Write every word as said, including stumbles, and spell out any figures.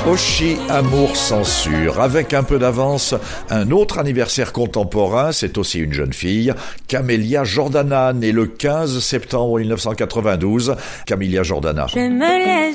Oshi, amour censure. Avec un peu d'avance, un autre anniversaire contemporain, c'est aussi une jeune fille, Camélia Jordana, née le quinze septembre mille neuf cent quatre-vingt-douze. Camélia Jordana. Je me laisse